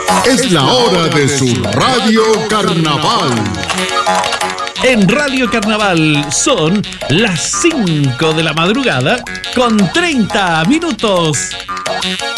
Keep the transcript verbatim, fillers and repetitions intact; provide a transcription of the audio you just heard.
Es la hora de su Radio Carnaval. En Radio Carnaval son las cinco de la madrugada con treinta minutos.